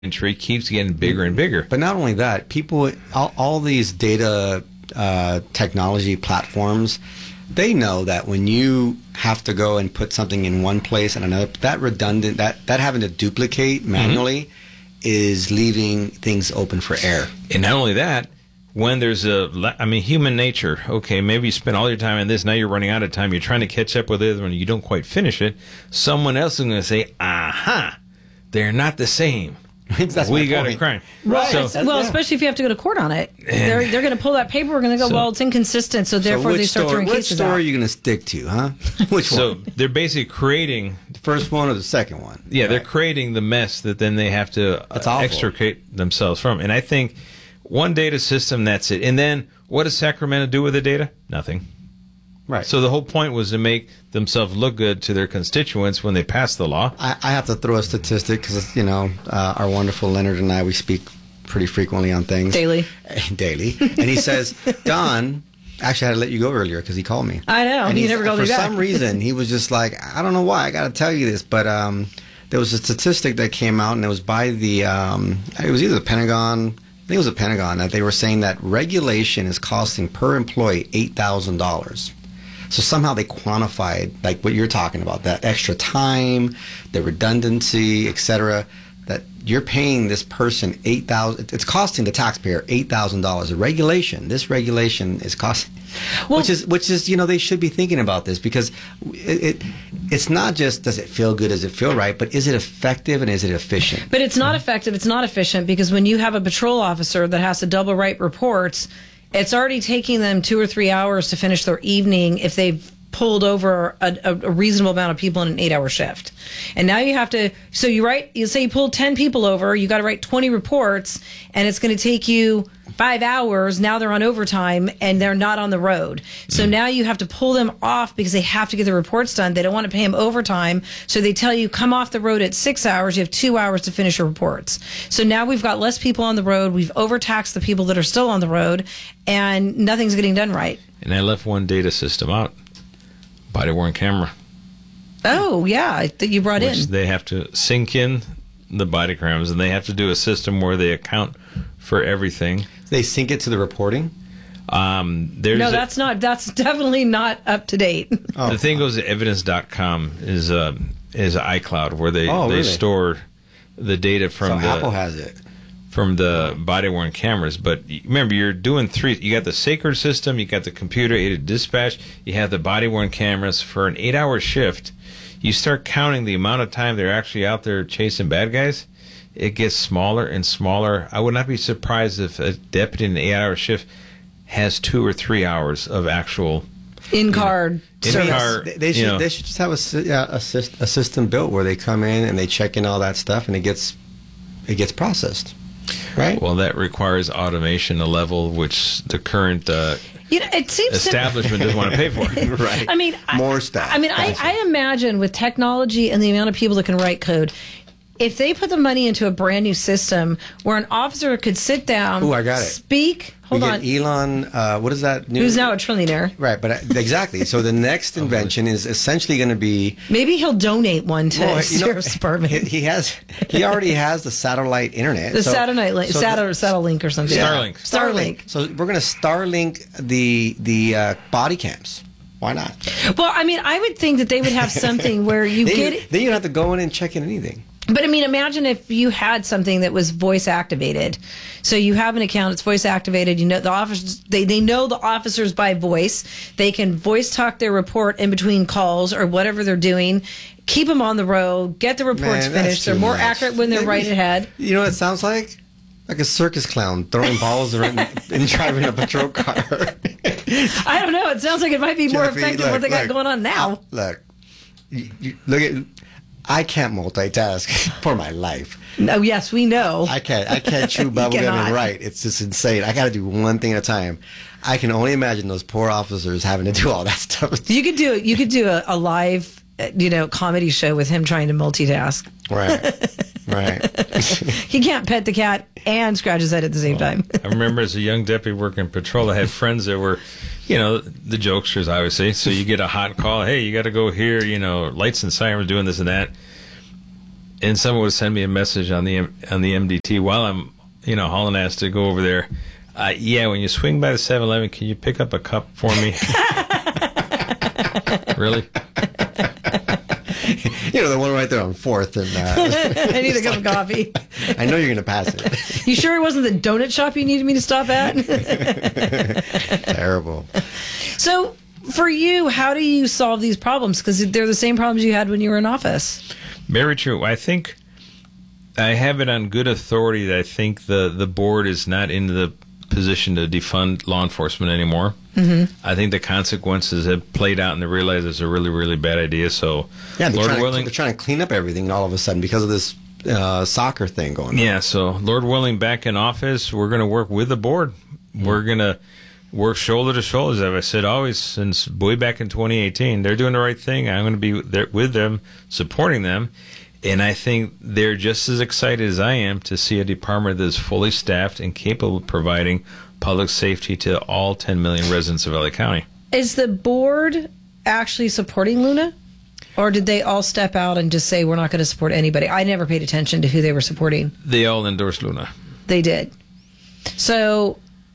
tree keeps getting bigger and bigger. But not only that, people, all these data technology platforms, they know that when you have to go and put something in one place and another, that redundant, that having to duplicate manually is leaving things open for error. And not only that, when there's human nature, okay, maybe you spend all your time on this, now you're running out of time, you're trying to catch up with the other one, you don't quite finish it, someone else is going to say, aha, they're not the same. We got a crime. Right. So, especially if you have to go to court on it. They're going to pull that paperwork and they go, well, it's inconsistent, so therefore they start throwing cases out. Which story are you going to stick to, huh? Which one? So they're basically creating... The first one or the second one? Yeah, they're creating the mess that then they have to extricate themselves from. And I think one data system, that's it. And then what does Sacramento do with the data? Nothing. Right. So the whole point was to make themselves look good to their constituents when they passed the law. I have to throw a statistic because, our wonderful Leonard and I, we speak pretty frequently on things. Daily. And he says, Don, actually I had to let you go earlier because he called me. I know. And he never called me back. For some reason, he was just like, I don't know why, I got to tell you this, but there was a statistic that came out, and it was by the, it was either the Pentagon, I think it was the Pentagon, that they were saying that regulation is costing per employee $8,000. So somehow they quantified, like what you're talking about, that extra time, the redundancy, etc., that you're paying this person $8,000. It's costing the taxpayer $8,000. This regulation is costing, which is they should be thinking about this, because it's not just does it feel good, does it feel right, but is it effective and is it efficient? But it's not effective. It's not efficient, because when you have a patrol officer that has to double write reports, it's already taking them 2 or 3 hours to finish their evening if they've pulled over a reasonable amount of people in an 8-hour shift. And now you have to, so you say you pulled 10 people over, you got to write 20 reports, and it's going to take you 5 hours. Now they're on overtime and they're not on the road. So now you have to pull them off because they have to get the reports done. They don't want to pay them overtime. So they tell you, come off the road at 6 hours. You have 2 hours to finish your reports. So now we've got less people on the road. We've overtaxed the people that are still on the road, and nothing's getting done right. And I left one data system out. Body-worn camera. Oh, yeah, that you brought in. They have to sync in the body cams, and they have to do a system where they account for everything. They sync it to the reporting? That's definitely not up to date. The thing goes to evidence.com is iCloud, where they store the data from Apple has it. From the body-worn cameras. But remember, you're doing three. You got the sacred system, you got the computer-aided dispatch, you have the body-worn cameras. For an 8-hour shift, you start counting the amount of time they're actually out there chasing bad guys. It gets smaller and smaller. I would not be surprised if a deputy in an 8-hour shift has 2 or 3 hours of actual in-car service. They should just have a system built where they come in and they check in all that stuff, and it gets processed. Right. Well, that requires automation, a level which the current it seems establishment doesn't want to pay for. Right. I mean, more staff. I mean, I imagine with technology and the amount of people that can write code, if they put the money into a brand new system where an officer could sit down, I got it. Speak. Hold on. Elon, what is that? Who's now a trillionaire. Right, but exactly. So the next invention is essentially going to be... Maybe he'll donate one to Sheriff's Department. He already has the satellite internet. The Satellink or something. Starlink. So we're going to Starlink the body cams. Why not? Well, I mean, I would think that they would have something where you Then you don't have to go in and check in anything. But I mean, imagine if you had something that was voice activated. So you have an account, it's voice activated. You know the officers, they know the officers by voice. They can voice talk their report in between calls or whatever they're doing. Keep them on the road. Get the reports finished. They're more accurate when they're right ahead. You know what it sounds like? Like a circus clown throwing balls around and driving a patrol car. I don't know. It sounds like it might be more effective than what they got going on now. Look, look at. I can't multitask for my life. Oh, yes, we know. I can't chew bubblegum and write. It's just insane. I got to do one thing at a time. I can only imagine those poor officers having to do all that stuff. You could do a live, comedy show with him trying to multitask. Right. He can't pet the cat and scratch his head at the same time. I remember as a young deputy working patrol, I had friends that were, the jokesters, obviously. So you get a hot call, hey, you got to go here, lights and sirens doing this and that. and someone would send me a message on the MDT while I'm, hauling ass to go over there. Yeah, when you swing by the 7-Eleven, can you pick up a cup for me? Really? The one right there on 4th. And I need a cup of coffee. I know you're going to pass it. You sure it wasn't the donut shop you needed me to stop at? Terrible. So, for you, how do you solve these problems? Because they're the same problems you had when you were in office. Very true. I think I have it on good authority that I think the board is not in the position to defund law enforcement anymore. Mm-hmm. I think the consequences have played out, and they realize it's a really, really bad idea. So, yeah, Lord willing, they're trying to clean up everything all of a sudden because of this soccer thing going on. Yeah, so Lord willing, back in office, we're going to work with the board. Mm-hmm. We're going to work shoulder to shoulder, as I've said always since way back in 2018. They're doing the right thing. I'm going to be there with them, supporting them. And I think they're just as excited as I am to see a department that is fully staffed and capable of providing public safety to all 10 million residents of LA County. Is the board actually supporting Luna? Or did they all step out and just say, we're not going to support anybody? I never paid attention to who they were supporting. They all endorsed Luna. They did. So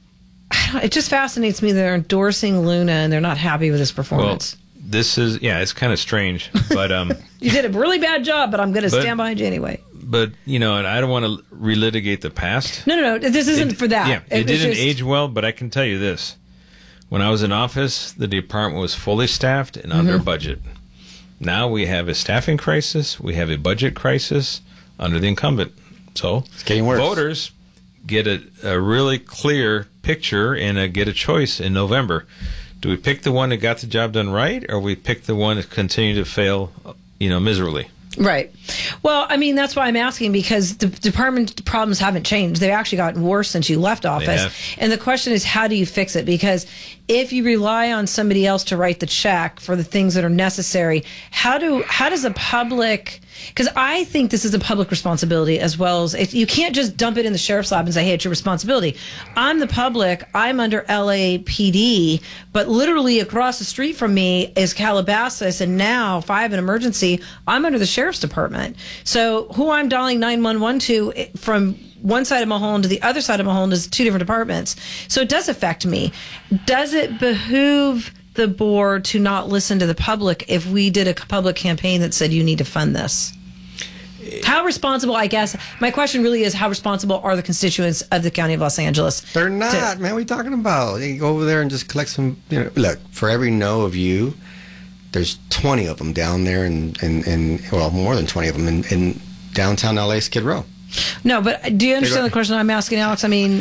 it just fascinates me they're endorsing Luna and they're not happy with his performance. Well, this is, it's kind of strange, but you did a really bad job, but I'm going to stand behind you anyway. But, and I don't want to relitigate the past. No, this isn't for that. Yeah, it didn't age well, but I can tell you this. When I was in office, the department was fully staffed and under budget. Now we have a staffing crisis, we have a budget crisis under the incumbent. So it's getting worse. Voters get a really clear picture and get a choice in November. Do we pick the one that got the job done right, or we pick the one that continued to fail, miserably? Right. Well, I mean, that's why I'm asking, because the department problems haven't changed. They've actually gotten worse since you left office. And the question is, how do you fix it? Because if you rely on somebody else to write the check for the things that are necessary, how does a public... Because I think this is a public responsibility as well as... If you can't just dump it in the sheriff's lap and say, hey, it's your responsibility. I'm the public. I'm under LAPD, but literally across the street from me is Calabasas, and now, if I have an emergency, I'm under the sheriff's department. So who I'm dialing 911 to from one side of Mulholland to the other side of Mulholland is two different departments. So it does affect me. Does it behoove the board to not listen to the public if we did a public campaign that said you need to fund this? How responsible, I guess, my question really is, how responsible are the constituents of the County of Los Angeles? They're not, man. What are you talking about? You go over there and just collect some, look, for every no of you, there's 20 of them down there and well, more than 20 of them in downtown LA, Skid Row. No, but do you understand the question I'm asking, Alex? I mean,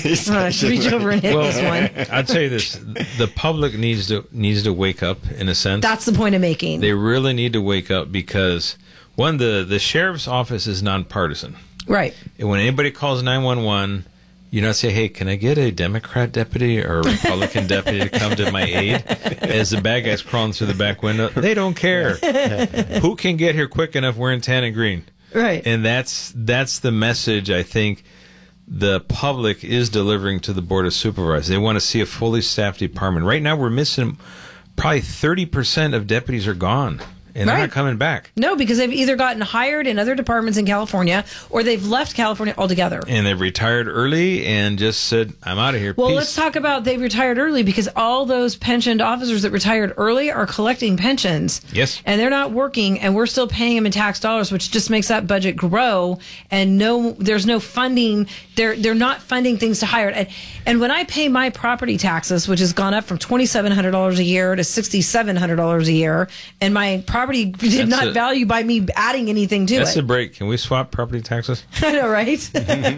reach over and hit this one. I'd say this: the public needs to wake up, in a sense. That's the point I'm making. They really need to wake up because, one, the sheriff's office is nonpartisan. Right. And when anybody calls 911, you not say, hey, can I get a Democrat deputy or a Republican deputy to come to my aid as the bad guy's crawling through the back window? They don't care. Who can get here quick enough wearing tan and green? Right. And that's the message I think the public is delivering to the Board of Supervisors. They want to see a fully staffed department. Right now we're missing probably 30% of deputies are gone. And they're not coming back. No, because they've either gotten hired in other departments in California or they've left California altogether. And they've retired early and just said, I'm out of here. Well, Peace. let's talk about they've retired early, because all those pensioned officers that retired early are collecting pensions. Yes. And they're not working, and we're still paying them in tax dollars, which just makes that budget grow. And there's no funding. They're not funding things to hire. And when I pay my property taxes, which has gone up from $2,700 a year to $6,700 a year, and my property did not value by me adding anything to it. That's a break. Can we swap property taxes? I know, right?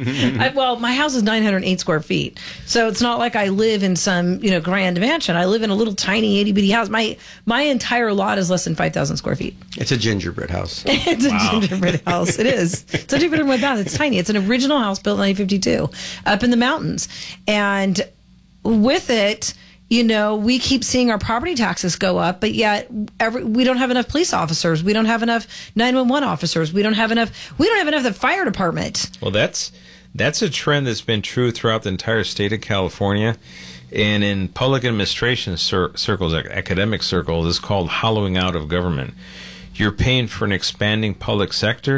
Well, my house is 908 square feet, so it's not like I live in some grand mansion. I live in a little tiny itty bitty house. My entire lot is less than 5,000 square feet. It's a gingerbread house. It's a gingerbread house. It is. It's a gingerbread with bath. It's tiny. It's an original house built in 1952 up in the mountains, and with it, we keep seeing our property taxes go up, but yet we don't have enough police officers. We don't have enough 911 officers. We don't have enough of the fire department. Well, that's a trend that's been true throughout the entire state of California. And in public administration circles, academic circles, it's called hollowing out of government. You're paying for an expanding public sector,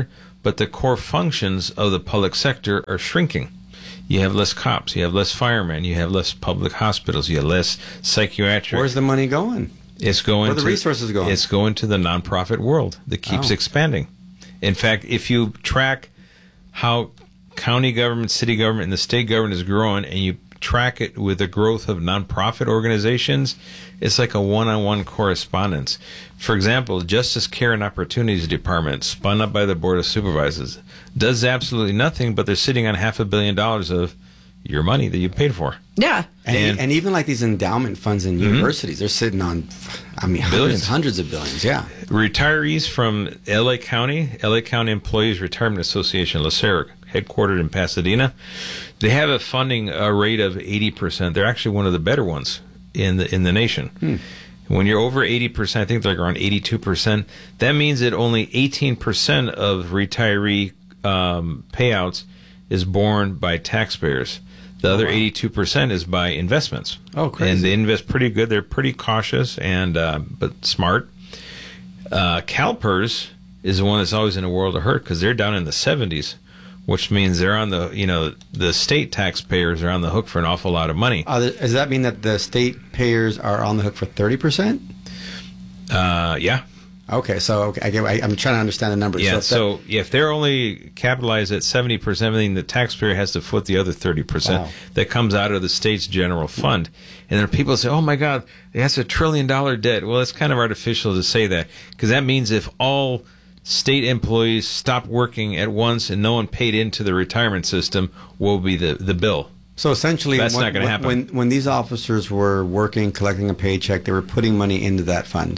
but the core functions of the public sector are shrinking. You have less cops, you have less firemen, you have less public hospitals, you have less psychiatric. Where's the money going? It's going Where are the resources going? It's going to the nonprofit world that keeps expanding. In fact, if you track how county government, city government, and the state government is growing, and you track it with the growth of nonprofit organizations, it's like a one-on-one correspondence. For example, Justice Care and Opportunities Department, spun up by the Board of Supervisors, does absolutely nothing, but they're sitting on $500 million of your money that you paid for. Yeah. And even like these endowment funds in universities, they're sitting on, Billions. hundreds of billions, yeah. Retirees from LA County Employees Retirement Association, LACERC, headquartered in Pasadena, they have a funding rate of 80%. They're actually one of the better ones in the nation. When you're over 80%, I think they're around 82%, that means that only 18% of retiree payouts is borne by taxpayers. The other 82% is by investments. Oh, crazy. And they invest pretty good. They're pretty cautious and but smart. CalPERS is the one that's always in a world of hurt because they're down in the 70s, which means they're on the state taxpayers are on the hook for an awful lot of money. Does that mean that the state payers are on the hook for 30%? Yeah. Okay, so I'm trying to understand the numbers. Yeah, so if they're only capitalized at 70%, then the taxpayer has to foot the other 30% that comes out of the state's general fund. And then people say, oh my God, that's $1 trillion debt. Well, it's kind of artificial to say that because that means if all state employees stopped working at once and no one paid into the retirement system, what will be the bill? So essentially, that's not going to happen. When these officers were working, collecting a paycheck, they were putting money into that fund.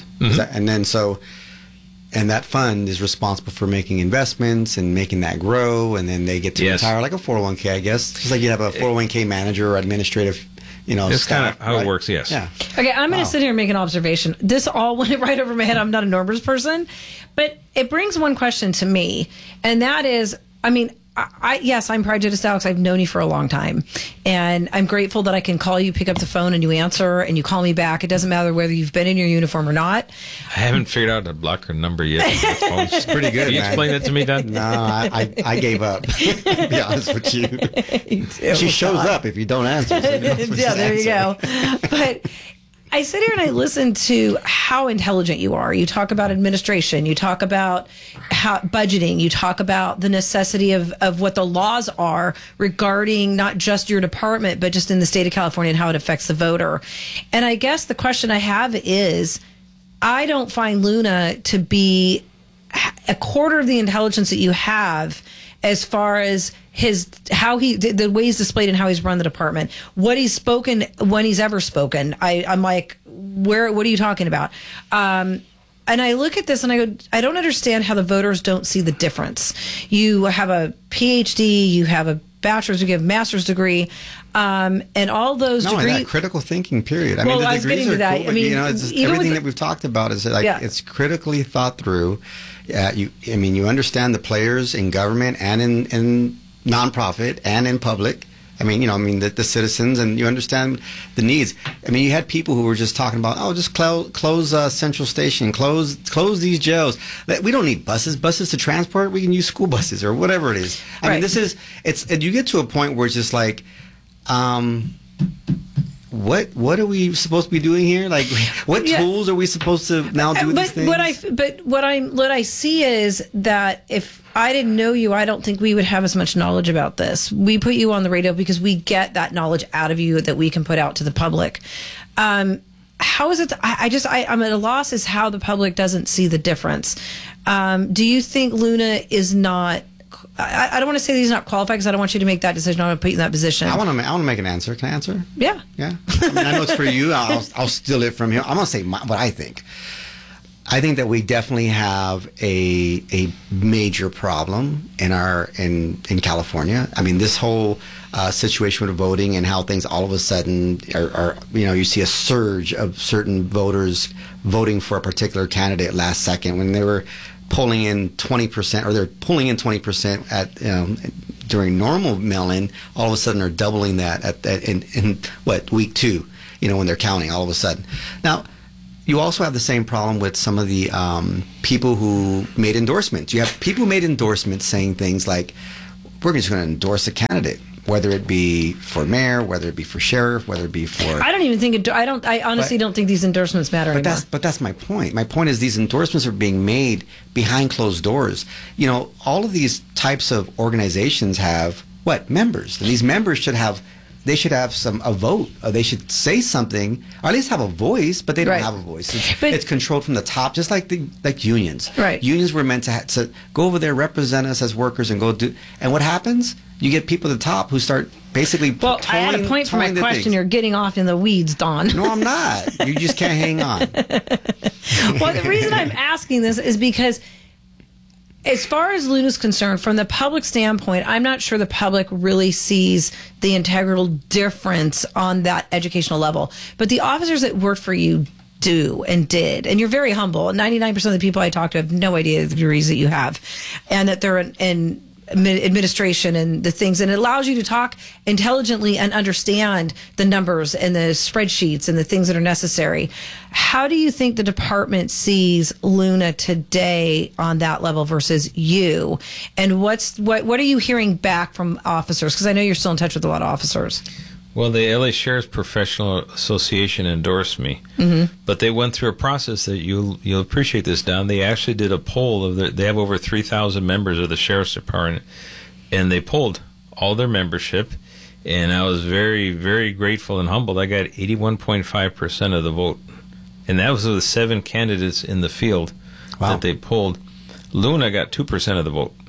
And that fund is responsible for making investments and making that grow, and then they get to retire like a 401k, I guess. Just like you have a 401k manager or administrative, It's staff, kind of how it works, yes. Yeah. Okay, I'm going to sit here and make an observation. This all went right over my head. I'm not a numbers person, but it brings one question to me, and that is, yes, I'm prejudiced, Alex. I've known you for a long time, and I'm grateful that I can call you, pick up the phone, and you answer, and you call me back. It doesn't matter whether you've been in your uniform or not. I haven't figured out the blocker number yet. It's pretty good, Can you explain that to me, Don? No, I gave up, to be honest with you. She shows up if you don't answer. Yeah, there you go. But I sit here and I listen to how intelligent you are. You talk about administration. You talk about how budgeting. You talk about the necessity of what the laws are regarding not just your department, but just in the state of California and how it affects the voter. And I guess the question I have is, I don't find Luna to be a quarter of the intelligence that you have as far as the ways displayed and how he's run the department, what he's spoken when he's ever spoken. I'm like, what are you talking about? And I look at this and I go, I don't understand how the voters don't see the difference. You have a PhD, you have a bachelor's, you have a master's degree, and all those degrees. That critical thinking period. I was getting to that. Cool, it's everything that we've talked about is it's critically thought through. You understand the players in government and in nonprofit and in public. The citizens, and you understand the needs. You had people who were just talking about, just close Central Station, close these jails. We don't need buses to transport. We can use school buses or whatever it is. You get to a point where it's just like, what are we supposed to be doing here? Like, what tools are we supposed to now do these things? What I see is that if I didn't know you, I don't think we would have as much knowledge about this. We put you on the radio because we get that knowledge out of you that we can put out to the public. How is it? I'm at a loss as how the public doesn't see the difference. Do you think Luna is not? I don't want to say that he's not qualified because I don't want you to make that decision. I want to put you in that position. I want to make an answer. Can I answer? Yeah. Yeah. I know it's for you. I'll steal it from him. I'm going to say what I think. I think that we definitely have a major problem in California. This whole situation with voting and how things all of a sudden are you see a surge of certain voters voting for a particular candidate last second when they were pulling in 20%, or they're pulling in 20% at during normal mail-in. All of a sudden, are doubling that in week 2. When they're counting all of a sudden. Now, you also have the same problem with some of the people who made endorsements. You have people who made endorsements saying things like, we're just going to endorse a candidate, whether it be for mayor, whether it be for sheriff, whether it be for... I don't even think... I honestly don't think these endorsements matter anymore. But that's my point. My point is these endorsements are being made behind closed doors. You know, all of these types of organizations have, members. And these members should have... They should have a vote. Or they should say something, or at least have a voice. But they don't have a voice. It's controlled from the top, just like unions. Right. Unions were meant to go over there, represent us as workers, and go do. And what happens? You get people at the top who start basically. Well, I had a point for my question. Things. You're getting off in the weeds, Don. No, I'm not. You just can't hang on. Well, the reason I'm asking this is because, as far as Luna's concerned, from the public standpoint, I'm not sure the public really sees the integral difference on that educational level. But the officers that work for you do and did. And you're very humble. 99% of the people I talk to have no idea the degrees that you have. And that they're in administration and the things, and it allows you to talk intelligently and understand the numbers and the spreadsheets and the things that are necessary. How do you think the department sees Luna today on that level versus you? And what are you hearing back from officers? Because I know you're still in touch with a lot of officers. Well, the LA Sheriff's Professional Association endorsed me, but they went through a process that you'll appreciate this, Don. They actually did a poll of they have over 3,000 members of the Sheriff's Department, and they polled all their membership, and I was very, very grateful and humbled. I got 81.5% of the vote, and that was with 7 candidates in the field that they polled. Luna got 2% of the vote.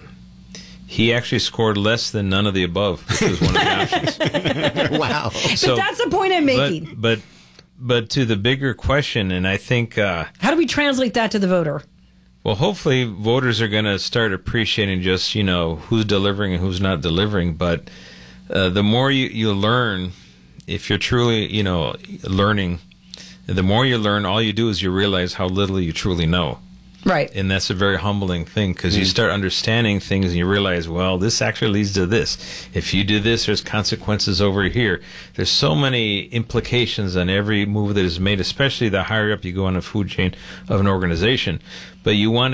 He actually scored less than none of the above, which was one of the options. Wow. So, but that's the point I'm making. But to the bigger question, and I think... how do we translate that to the voter? Well, hopefully voters are going to start appreciating just, who's delivering and who's not delivering. But the more you learn, if you're truly, learning, the more you learn, all you do is you realize how little you truly know. Right. And that's a very humbling thing, because you start understanding things and you realize, well, this actually leads to this. If you do this, there's consequences over here. There's so many implications on every move that is made, especially the higher up you go on the food chain of an organization. But you want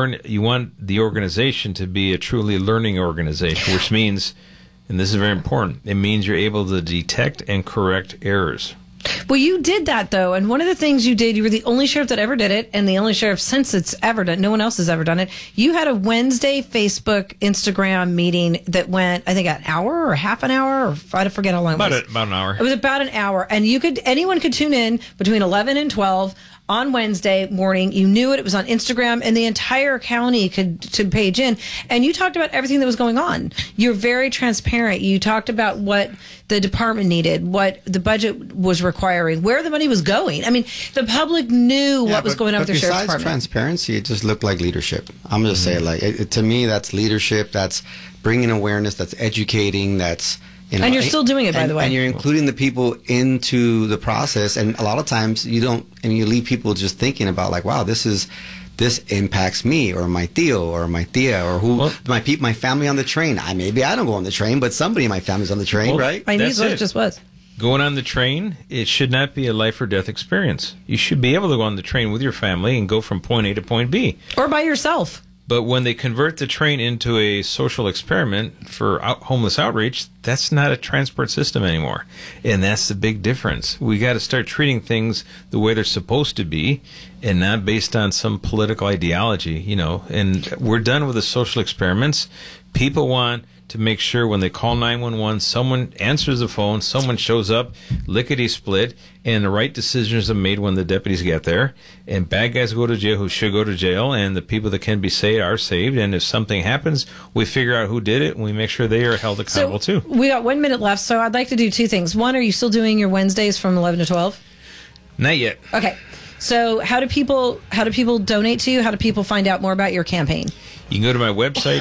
the organization to be a truly learning organization, which means, and this is very important, it means you're able to detect and correct errors. Well, you did that, though, and one of the things you did, you were the only sheriff that ever did it, and the only sheriff since it's ever done. No one else has ever done it. You had a Wednesday Facebook, Instagram meeting that went, I think, an hour or half an hour, or I forget how long it was. About an hour. It was about an hour, and anyone could tune in between 11 and 12 on Wednesday morning. You knew it. It was on Instagram, and the entire county could page in. And you talked about everything that was going on. You're very transparent. You talked about what the department needed, what the budget was requiring, where the money was going. I mean, the public knew what was going on with the sheriff's department. Besides transparency, it just looked like leadership. I'm going to say it, to me, that's leadership. That's bringing awareness. That's educating. That's... and you're still doing it, by the way. And you're including the people into the process. And a lot of times you leave people just thinking about like, wow, this impacts me or my tío or my tía or my family on the train. Maybe I don't go on the train, but somebody in my family's on the train, right? I knew it just was. Going on the train, it should not be a life or death experience. You should be able to go on the train with your family and go from point A to point B. Or by yourself. But when they convert the train into a social experiment for homeless outreach, that's not a transport system anymore. And that's the big difference. We got to start treating things the way they're supposed to be and not based on some political ideology, And we're done with the social experiments. People want to make sure when they call 911, someone answers the phone, someone shows up, lickety-split, and the right decisions are made when the deputies get there. And bad guys go to jail who should go to jail, and the people that can be saved are saved. And if something happens, we figure out who did it, and we make sure they are held accountable too. We got 1 minute left, so I'd like to do 2 things. One, are you still doing your Wednesdays from 11 to 12? Not yet. Okay. So how do people donate to you? How do people find out more about your campaign? You can go to my website,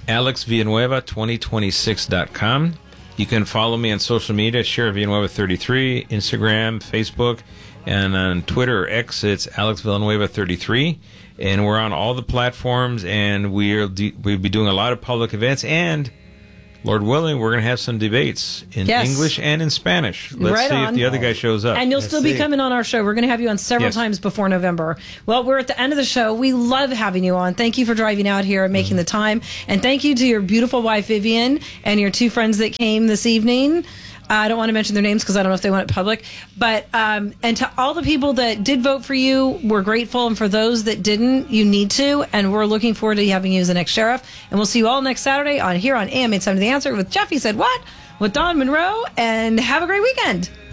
alexvillanueva2026.com. You can follow me on social media, Sheriff Villanueva 33, Instagram, Facebook, and on Twitter or X, it's Alex Villanueva 33. And we're on all the platforms, and we'll be doing a lot of public events. And Lord willing, we're going to have some debates in Yes. English and in Spanish. Let's Right see on. if the other guy shows up. And you'll Let's still be see. coming on our show. We're going to have you on several Yes. times before November. Well, we're at the end of the show. We love having you on. Thank you for driving out here and making the time. And thank you to your beautiful wife, Vivian, and your two friends that came this evening. I don't want to mention their names because I don't know if they want it public. But, and to all the people that did vote for you, we're grateful. And for those that didn't, you need to. And we're looking forward to having you as the next sheriff. And we'll see you all next Saturday on here on AM 870 The Answer with Jeffy Said What? With Don Monroe. And have a great weekend.